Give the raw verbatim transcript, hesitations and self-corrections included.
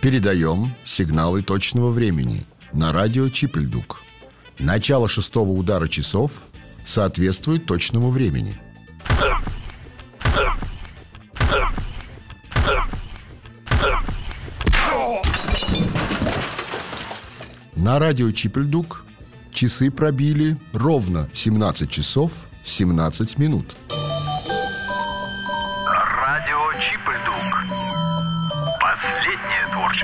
Передаем сигналы точного времени на радио Чипельдук. Начало шестого удара часов соответствует точному времени. На радио Чипельдук часы пробили ровно семнадцать часов семнадцать минут. Радио Чипельдук. Последнее творчество.